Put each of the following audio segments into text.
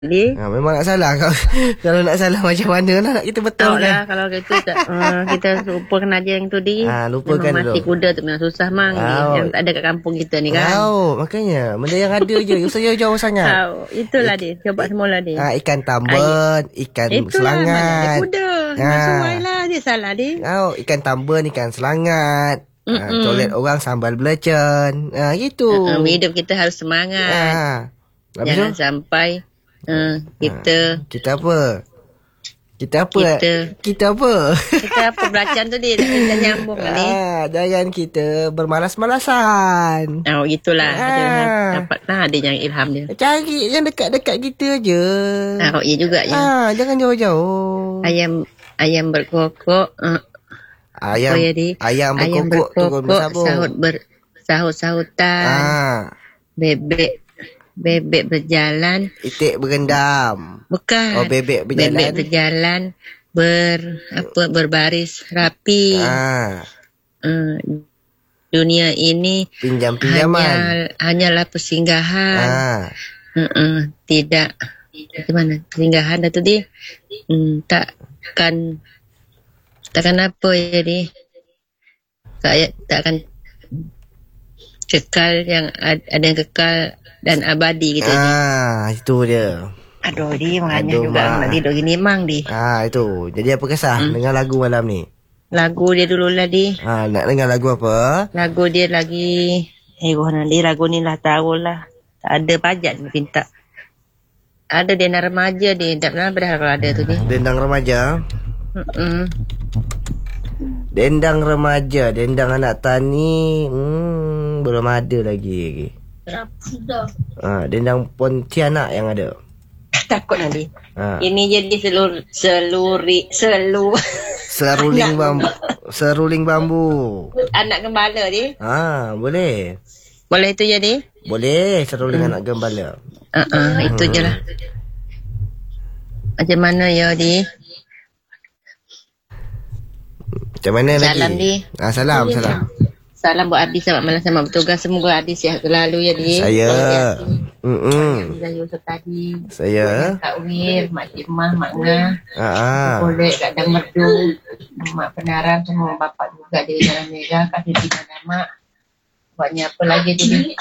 Memang nak salah. Kalau nak salah macam mana nak kita betul lah. Kalau gitu kita lupakan aja yang tu lupakan dulu. Mati kuda tu memang susah mang yang ada kat kampung kita ni kan. Makanya benda yang ada je. Saya jauh sangat. Itulah dia. Coba semula dia. Ikan tambun, ikan selangat. Kuda. Sungai lah dia salah dia. Ikan tambun, ikan selangat. Toilet orang sambal belecen. Gitu. Hidup kita harus semangat. Jangan sampai kita apa? Kita apa belacan tu dia dah nyambung ni. Jangan kita bermalas-malasan. Itulah dapatlah ada yang ilham dia. Cari yang dekat-dekat kita je. Ya juga ya. Jangan jauh-jauh. Ayam berkokok. Ayam berkokok sahut-sahutan. Bebek berjalan, itik berendam. Bukan. Bebek berjalan. Bebek berjalan berbaris rapi. Dunia ini pinjam-pinjaman. Hanyalah persinggahan. Tidak bagaimana? Persinggahan dah tu dia. Takkan apa jadi? Takkan kekal yang ada yang kekal dan abadi gitu. Itu dia. Aduh dia makanya juga nak tidur gini mang di. Itu. Jadi apa kisah dengan lagu malam ni? Lagu dia dulu lah di. Nak dengar lagu apa? Lagu dia lagi lagu ni lah tahulah. Tak ada pajak dia minta. Ada dendang remaja dia. Tak pernah padahal kalau ada tu dia. Dendang remaja? Dendang remaja, dendang anak tani. Belum ada lagi. Dendang Pontianak yang ada. Takut nanti. Ini jadi seruling bambu. Anak gembala dia. Boleh. Boleh itu jadi? Boleh, seruling anak gembala. Itu je lah. Macam mana ya di? Macam mana lagi? Salam di. Salam. Salam buat Adi, selamat malam, selamat bertugas. Semoga Adi sihat selalu ya di. Saya. Saya. Kak Wir, Mak Cik Mah, Mak Ngah. Boleh Kak Dang Merdu, Mak Penaran, semua bapak juga di Jalan Merah. Kasih tiga nama. Buatnya apa lagi dia?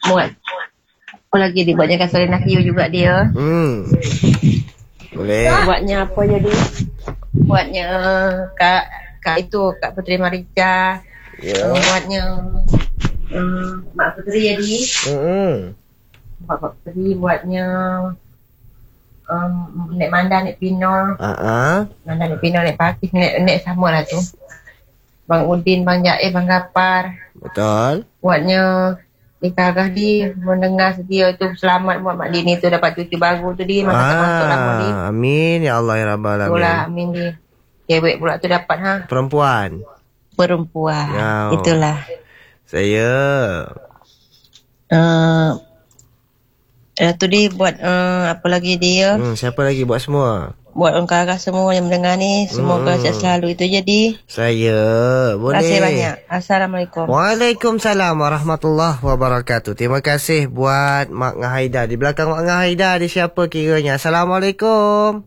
Buatnya Kasalina Kiyo juga dia. Boleh. Buatnya apa jadi? Buatnya Kak Putri Marica. Buatnya Mak Putri jadi. Mak Putri buatnya Nek Manda, Nek Pino. Manda, Nek Pino, Nek Pakis, Nek sama lah tu. Bang Udin, Bang Jae, Bang Gapar. Betul. Buatnya Ika Gahdi mendengar setia tu. Selamat buat Mak Dini tu dapat cucu baru tu di. Masuk lama di. Amin ya Allah ya Rabbal Alamin. Itulah amin di. Cewek pula tu dapat Perempuan. Itulah. Saya. Tu dia buat apa lagi dia? Siapa lagi buat semua? Buat orang kakak semua yang mendengar ni. Semoga sihat selalu itu jadi. Saya. Boleh. Terima kasih banyak. Assalamualaikum. Waalaikumsalam warahmatullahi wabarakatuh. Terima kasih buat Mak Ngah Haida. Di belakang Mak Ngah Haida ada siapa kiranya? Assalamualaikum.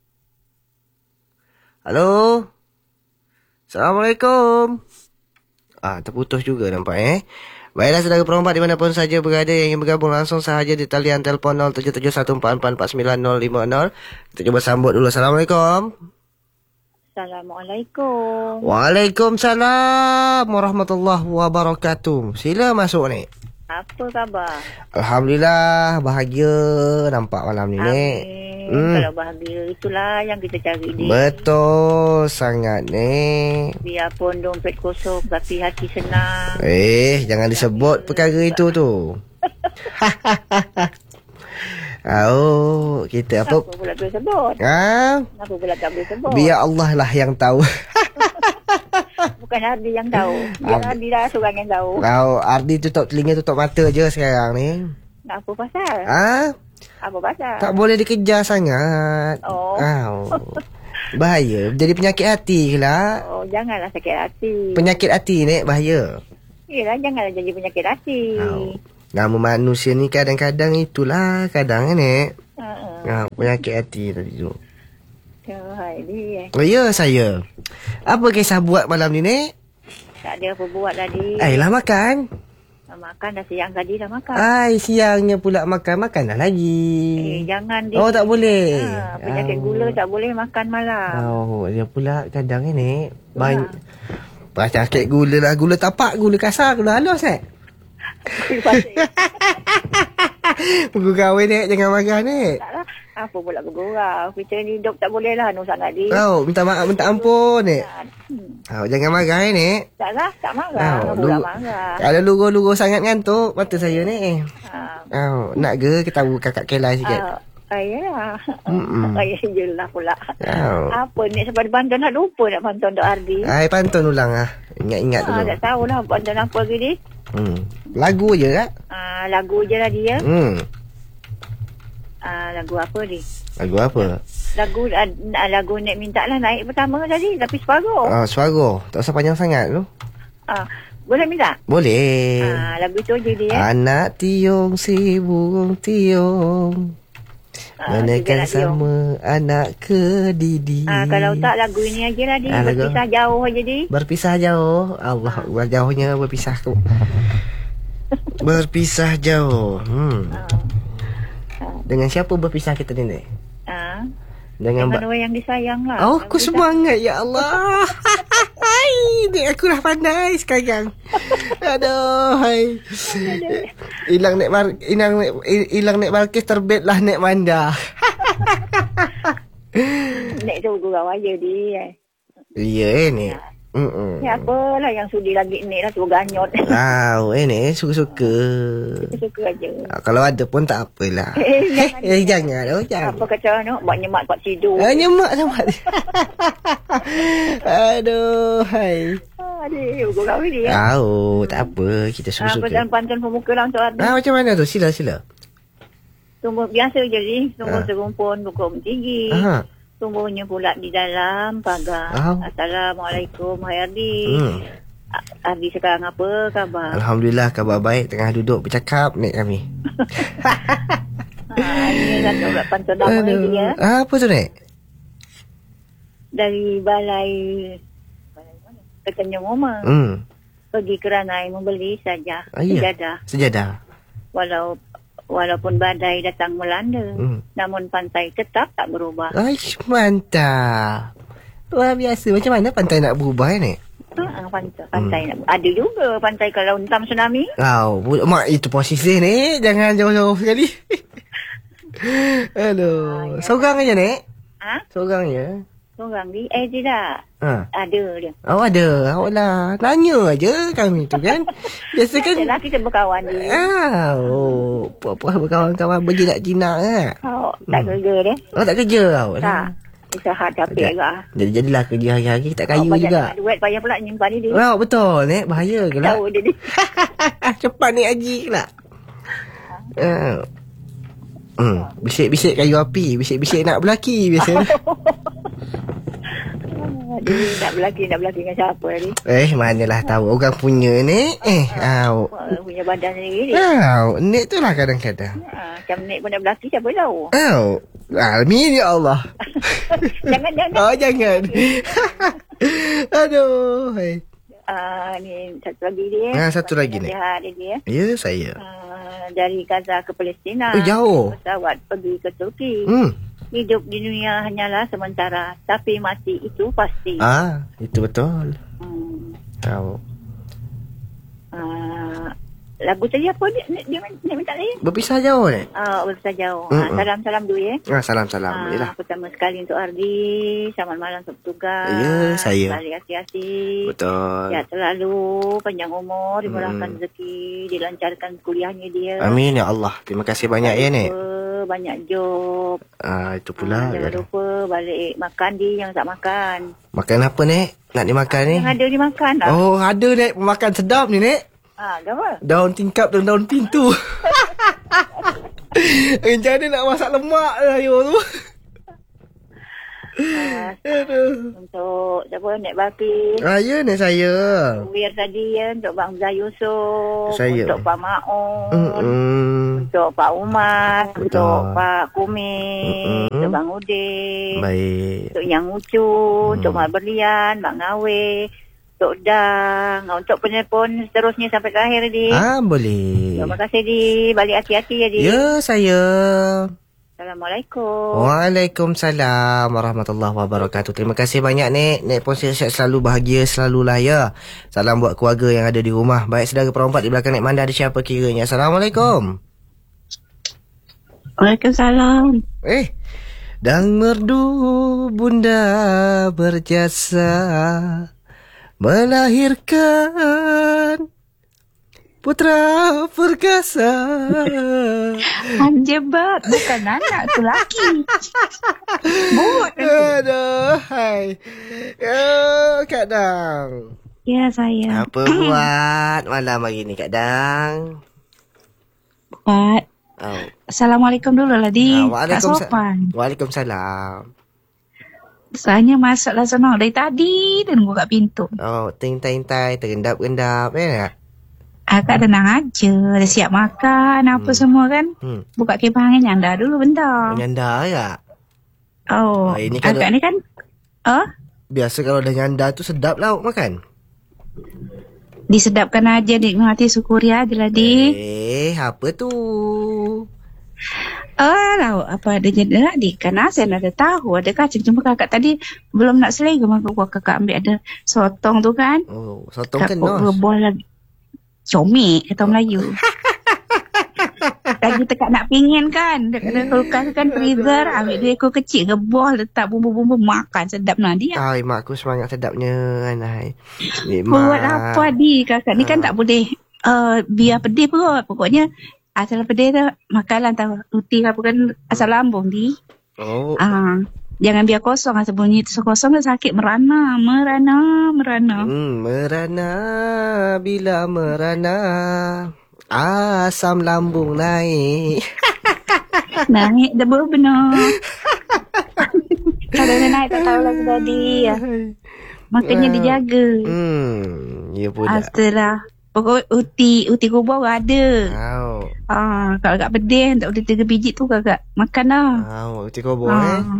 Halo. Assalamualaikum. Terputus juga nampak Baiklah saudara perempat dimanapun saja berada yang ingin bergabung langsung sahaja di talian telefon 0771444950. Kita cuba sambut dulu. Assalamualaikum. Assalamualaikum. Waalaikumsalam warahmatullahi wabarakatuh. Sila masuk ni. Apa khabar? Alhamdulillah bahagia nampak malam ni Nek. Kalau bahagia itulah yang kita cari ni. Betul sangat Nek. Biarpun dompet kosong tapi hati senang. Jangan disebut perkara itu tu. Kita apa? Kenapa pula boleh sebut? Kenapa pula tak boleh sebut? Biar Allah lah yang tahu. Bukan Ardi yang tahu. Biar Ardi lah seorang yang tahu. Ardi tutup telinga tutup mata je sekarang ni. Apa pasal? Apa pasal? Tak boleh dikejar sangat. Bahaya. Jadi penyakit hati lah. Janganlah sakit hati. Penyakit hati Nek bahaya. Yelah janganlah jadi penyakit hati. Nama manusia ni kadang-kadang itulah. Kadang Nek. Penyakit hati tadi tu. Hai dia. Oh ya saya. Apa kisah buat malam ni Nek? Tak ada apa buat tadi. Lah makan. Makan dah siang tadi dah makan. Siangnya pula makan dah lagi. Jangan Oh tak boleh. Penyakit gula tak boleh makan malam. Dia pula kadang ni banyak. Penyakit gula lah. Gula tapak, gula kasar, gula halus Buku kahwin jangan marah Taklah. Apa pula bergurau. Kita ni dok tak boleh lah sangat ni. Minta maaf, minta ampun jangan marah Taklah, tak marah. Pula marah. Kalau luruh-luruh sangat ngantuk mata saya nak ke kita tahu kakak kelai sikit. Ayalah. Yelah pula. Apa ni sebab pantun nak lupa nak pantun Dok Ardi. Pantun ulang Ingat-ingat dulu. Tak tahulah pantun apa lagi ni. Lagu je tak? Lagu je lah dia. Lagu apa ni? Lagu apa? Lagu Nek minta lah naik pertama tadi tapi separuh. Separuh. Tak usah panjang sangat tu. Boleh minta? Boleh. Lagu tu je dia. Anak tiung si burung tiung. Menekan sama anak kedidi. Kalau tak lagu ini aja lah dia. Berpisah jauh aja dia. Berpisah jauh. Allah jauhnya berpisah tu. Berpisah jauh. Dengan siapa berpisah kita ni? Dengan orang yang disayang lah. Aku semangat ya Allah. Nek aku dah pandai sekarang. Aduh, hai. Hilang Nek Balkis terbitlah Nek Manda. Nek tu gurau aja dia. Ya Nek. Ya apalah yang sudi lagi Nek lah tu ganyot. Nek suka-suka. Suka aja. Kalau ada pun tak apalah. Jangan. Apa kata buat nyemak buat tidur. Nyemak sama. Aduh, hai. Aduh, gurau dia. Tak apa, kita suka-suka. Pantun pemuka lah untuk ada. Macam mana tu? Sila. Tumbuh biasa je ni. Tumbuh serumpun pokok tinggi. Tumbuhnya pula di dalam pagar. Assalamualaikum, hai Ardi. Ardi sekarang apa khabar? Alhamdulillah, khabar baik. Tengah duduk bercakap Nek kami. Ini kan pantun nama dia. Apa tu Nek? Dari balai Ketanjung Uma. Pergi keranai membeli saja sejadah. Walaupun badai datang melanda, namun pantai tetap tak berubah. Mantap. Luar biasa. Macam mana pantai nak berubah ni? Pantai ada juga pantai kalau hentam tsunami. Mak itu posisi ni. Jangan jauh-jauh sekali. Aduh. Seorang aja Nek? Seorang je. Seorang ni tidak. Ada dia. Ada. Awak lah. Nanya aja kami tu kan. Biasa kan. Yalah kita berkawan dia. Puas-puas berkawan-kawan berjinak-jinak tak kerja dia. Tak kerja awak. Tak. Usaha capek juga. Jadilah kerja hari-hari tak kaya juga. Duit payah pula nyimpan ni dia. Betul Nek. Bahaya ke lah. Tahu dia ni. Cepat Nek Haji ke lah. Bisik-bisik kayu api. Bisik-bisik nak berlaki biasa. Dia nak berlaki dengan siapa tadi? Manalah tahu orang punya ni. Punya badan sendiri. Nek tu lah kadang-kadang. Macam Nek pun nak berlaki siapa tahu? Amin ya Allah. Jangan. Jangan. Aduh. Ni satu lagi dia. Satu lagi ni. Dia. Ya saya. Dari Gaza ke Palestina. Jauh. Pesawat pergi ke Turki. Hidup di dunia hanyalah sementara, tapi mati itu pasti. Itu betul. Lagu tadi apa dia minta tadi? Berpisah jauh ni? Berpisah jauh. Salam-salam dulu ya. Salam-salam. Pertama sekali untuk Ardi. Selamat malam untuk tugas. Ya, saya. Balik hati-hati. Betul. Ya, selalu panjang umur, dimurahkan rezeki, dilancarkan kuliahnya dia. Amin ya Allah. Terima kasih banyak ya ni. Banyak job. Itu pula. Jangan lupa balik makan yang tak makan. Makan apa Nek? Nak dimakan ni? Yang ada dimakan lah. Ada Nek. Makan sedap ni Nek. Apa? Daun tingkap dan daun pintu. Macam mana nak masak lemak ayo tu? Untuk siapa Nek Bakir. Ya Nek saya. Wir tadi ya, untuk Bang Zah Yusof, Saya. untuk Pak Maun, untuk Pak Umar, untuk Pak Kumis, untuk Bang Udin, Baik. untuk Yang Ucu, untuk Mak Berlian, Bang Ngawe, untuk Dang, untuk penelpon seterusnya sampai ke akhir di. Boleh. Terima kasih di. Balik hati-hati ya di. Ya saya. Assalamualaikum. Waalaikumsalam warahmatullahi wabarakatuh. Terima kasih banyak Nek. Nek pun sihat selalu, bahagia selalulah ya. Salam buat keluarga yang ada di rumah. Baik, saudara perempat di belakang Nek Manda ada siapa kiranya? Assalamualaikum. Waalaikumsalam. Dan merdu bunda berjasa melahirkan putra perkasa. Anjebat, bukan anak tu laki. Buat. Aduh, hai. Kak Dang. Ya, saya. Apa buat malam hari ni Kak Dang? Buat. Assalamualaikum dulu lah di. Waalaikumsalam. Soalnya masuklah sana dari tadi dan buka pintu. Ting-ting-ting, terendap-rendap ya. Agak tenang aja, dah siap makan apa semua kan. Buka kipas nyanda dulu bentar. Nyanda ya? Ini kan agak ni kan. Biasa kalau dah nyanda tu sedap lauk makan. Disedapkan aja, nikmati, syukuri aja lah di. Apa tu? Lauk apa ada nyanda di. Kan asin, ada tahu, ada kacang. Cuma kakak tadi belum nak selera. Maka kakak ambil ada sotong tu kan. Sotong kan nos. Rebol lagi. Comik kata Melayu. Lagi tekak nak pingin kan. Dekat kulkas kan freezer. Ambil 2 ekor kecil gebol. Letak bumbu-bumbu. Makan sedap nanti. Mak aku semangat sedapnya. Buat apa di kakak ni kan tak boleh. Biar pedih perut. Pokoknya asal pedih tu. Makanan tahu. Uti apa kan asal lambung di. Jangan biar kosong. Sebelumnya itu kosong kan sakit. Merana. Merana bila merana. Asam lambung naik. Naik dah benar. Kalau naik tak tahu lagi tadi. Makanya dijaga. Ya pun. Astalah. Pokok uti kubur ada. Kalau agak pedih tak boleh 3 biji tu kakak makan lah. Uti kubur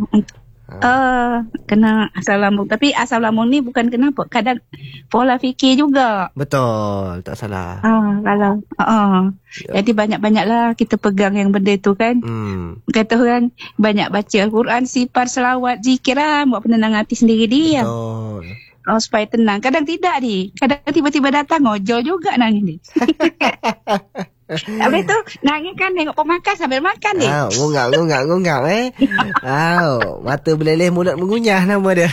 kena asam lambung. Tapi asam lambung ni bukan kenapa. Kadang pola fikir juga. Betul, tak salah. Kalau jadi banyak-banyaklah kita pegang yang benda tu kan. Kata orang banyak baca Al-Quran, sifar, selawat, zikir lah. Buat penenang hati sendiri dia. Betul. Supaya tenang. Kadang tidak di. Kadang tiba-tiba datang ngojol juga nangis ni. Habis tu nangis kan tengok pemakan sambil makan ni. Ngungak mata beleleh mulut mengunyah nama dia.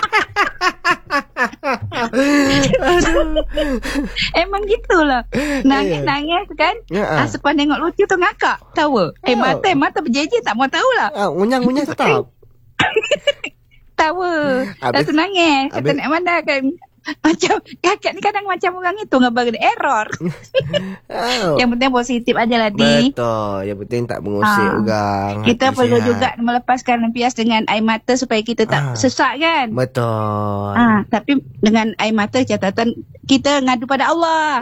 Emang gitulah. Nangis kan. Sepan tengok lucu tu ngakak. Tahu. Mata berjejer tak mau tahulah. Ngunyah tetap. Tahu. Dah tu nangis. Kata nak mana kan. Macam kakak ni kadang macam orang itu ngabar error. Yang penting positif aja lah di. Betul. Yang penting tak mengusik orang. Kita perlu juga melepaskan lampias dengan air mata supaya kita tak sesak kan. Betul. Tapi dengan air mata catatan kita ngadu pada Allah.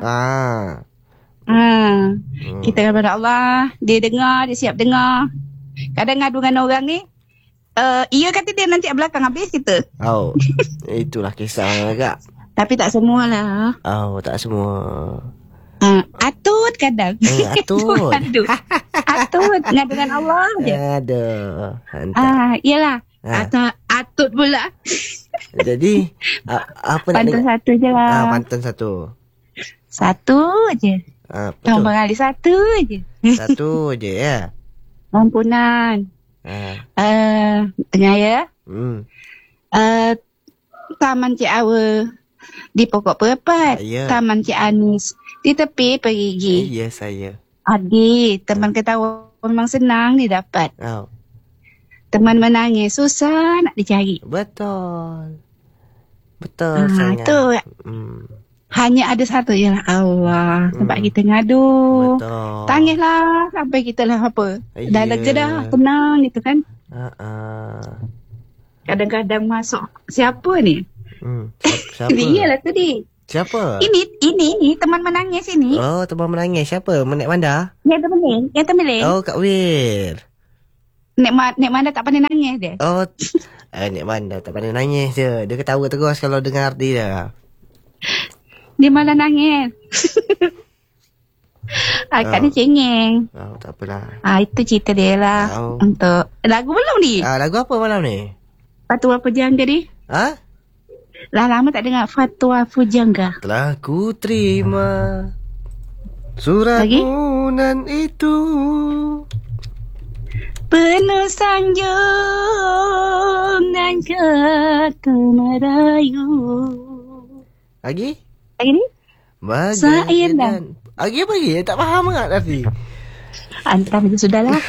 Kita ngadu pada Allah. Dia dengar, dia siap dengar. Kadang ngadu dengan orang ni. Ia kata dia nanti belakang habis kita. Itulah kisah agak. Tapi tak semualah. Tak semua. Atut kadang. Atut. Atut ngadu dengan Allah je. Aduh. Iyalah. Atut pula. Jadi apa nak pantun satu je lah. Pantun satu. Satu je. Betul. Bang Ali satu je. Satu je ya. Ampunan. Tengah ya. Taman Cik Awa di pokok perempat. Taman Cik Anis di tepi perigi. Ya saya. Adik teman ketawa memang senang didapat. Teman menangis susah nak dicari. Betul sangat. Tu hanya ada satu ialah Allah. Tempat kita ngadu. Betul. Tangislah sampai kita lah apa. Dah lega dah, tenang gitu kan. kadang-kadang masuk. Siapa ni? Siapa? Dia lah tadi. Siapa? Ini teman menangis ini. Oh, teman menangis. Siapa? Nek Manda? Yang termelih. Oh, Kak Wir. Nek Manda tak pandai nangis dia. Oh, Nek Manda tak pandai nangis dia. Dia ketawa terus kalau dengar dia. Dia malah nangis. Akak ni cengeng. Oh, tak apalah. Itu cerita dia lah. Untuk lagu belum ni? Lagu apa malam ni? Fatwa Pujangga ni. Lah lama tak dengar Fatwa Pujangga. Telah ku terima suratmu nan itu penuh sanjung dan kata merayu. Lagi ni? Sair dan lagi apa lagi? Tak faham sangat tadi. Antara itu sudahlah.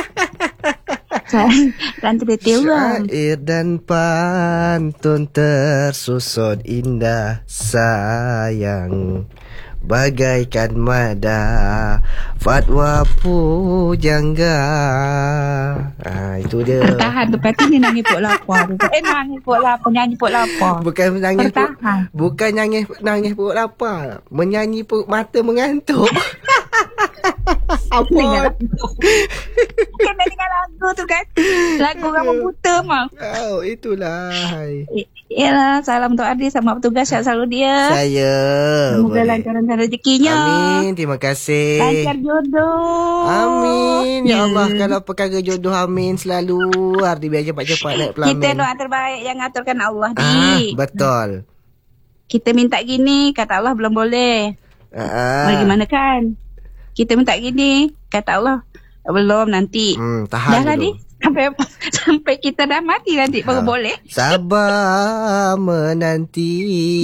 Rantai detail lah. Syair dan pantun tersusun indah sayang bagaikan mada Fatwa Pujangga. Itu dia. Tertahan tu pasti ni nangis pok lapar. Nangis pok lapar, nyanyi pok lapar. Bukan nangis bukan nangis pok lapar, menyanyi pok mata mengantuk. Apa? Bukan dengar lagu tu kan. Lagu orang buta mah. Oh, itulah. Yalah, salam untuk Adi sama petugas yang selalu dia. Saya. Semoga lancar-lancar rezekinya. Amin, terima kasih. Lancar jodoh. Amin. Ya Allah, kalau perkara jodoh amin selalu. Ardi biar cepat-cepat naik pelamin. Kita doa terbaik yang ngaturkan Allah di. Betul. Kita minta gini, kata Allah belum boleh. Bagaimana kan? Kita minta gini, kata Allah belum nanti. Tahan dah dulu. Sampai kita dah mati nanti baru boleh. Sabar menanti.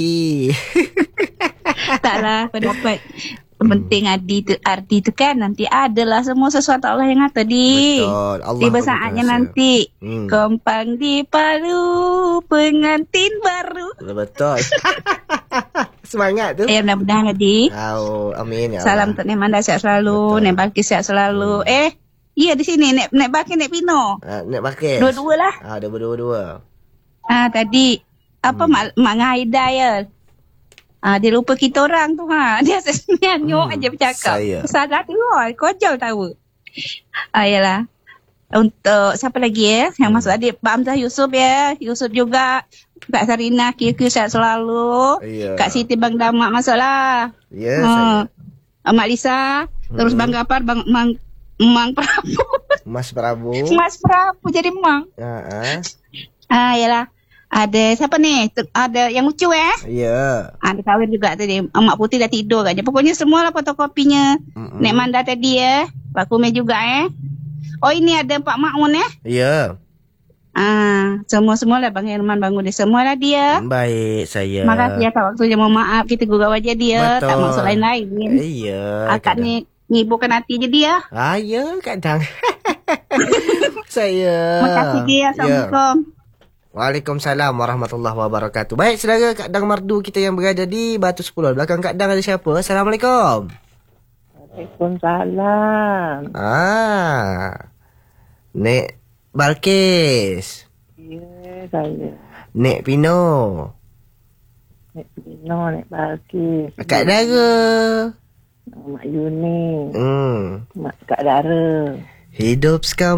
Taklah pendapat. Penting arti tu kan nanti adalah semua sesuatu Allah yang ngatur di. Betul. Allah tiba saatnya nanti. Kompang di Palu, pengantin baru. Betul. Semangat tu. Mudah-mudahan Adi. Amin ya Allah. Salam untuk Nek Manda sihat selalu, Nek Balkis sihat selalu. Iya di sini Nek Balkis, Nek Pino. Nek Balkis. Dua-dua lah. Ada berdua-dua. Tadi Mak Ngaida ya. Dia lupa kita orang tu Dia senyanyuk aja bercakap. Salah tu kojol tahu. Yalah. Untuk siapa lagi yang masuk adik Pak Hamzah Yusuf Yusuf juga. Kak Sarina kira-kira sihat selalu. Kak Siti Bang Damak masuklah. Saya. Mak Lisa. Terus Bang Gapar Mang Prabu. Mas Prabu. Mas Prabu jadi Mang. Yalah. Ada siapa ni? Ada yang lucu Ya. Ada Kawir juga tadi. Mak Putih dah tidur katnya. Pokoknya semualah fotokopinya. Nek Manda tadi Pak Kume juga Oh ini ada Pak Makmun Ya. Semua-semualah Bang Herman bangun dia. Semualah dia. Baik saya. Makasih atas waktunya. Mohon maaf kita gurau aja dia. Betul. Tak maksud lain-lain. Iya. Akak ni ngiburkan hati je dia. Ya kadang. Saya. Makasih dia. Assalamualaikum. Waalaikumsalam warahmatullahi wabarakatuh. Baik saudara, Kak Dang Mardu kita yang berada di Batu 10. Belakang Kak Dang ada siapa? Assalamualaikum. Waalaikumsalam. Nek Balkis. Ya, saya. Nek Pino. Nek Pino, Nek Balkis. Kak Dara. Mak Yuni. Hmm. Mak Kak Dara. Hidup sekarang